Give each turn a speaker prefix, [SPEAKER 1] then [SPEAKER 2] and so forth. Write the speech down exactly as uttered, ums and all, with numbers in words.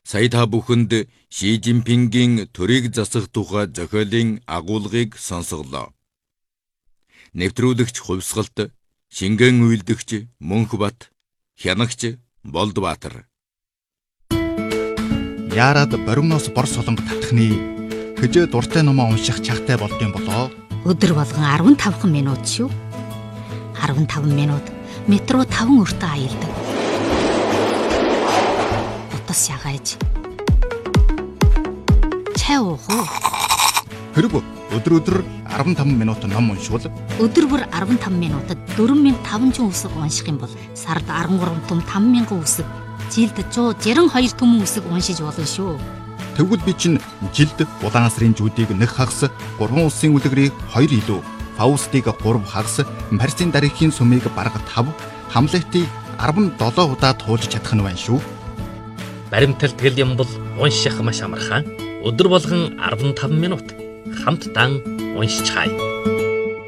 [SPEAKER 1] Сая та бүхэнд Ши Жинпингийн төрийг засах тухай зохиолын агуулгыг сонсголоо. Нэвтрүүлэгч Хувьсгалт, Шингэн үйлдэгч Мөнхбат, Хянагч Болдбаатар.
[SPEAKER 2] Яарад боримноос бор солонго татхны гэж дуртай номоо унших чагтай болдсон болоо.
[SPEAKER 3] Өдөр болгон арван тавхан минут шүү. арван таван минут метро таван өртөө аялдаг. Утас шагайж. Чай уух уу?
[SPEAKER 2] Хэрэг өдөр өдөр арван таван минут ном уншвал
[SPEAKER 3] өдөр бүр арван таван минутад дөрвөн мянган таван зуун үсэг унших юм бол сард арван гурван том таван мянган үсэг, жилд жирэн хоёр түмэн үсэг уншиж болно шүү.
[SPEAKER 2] Тэгвэл би чинь жилд улаан сарын зүүдийг нэг хагас, гурван улсын үлгэрийг хоёр илүү, Фаустыг гурав хагас, Парисын дарихын сумыг бараг тав, Хамлетыг арван долоо удаа туулж чадах нь байна шүү.
[SPEAKER 4] Баримталтгэл юм бол унших маш амархан. Өдөр болгон арван таван минут хамтдаа уншичхай.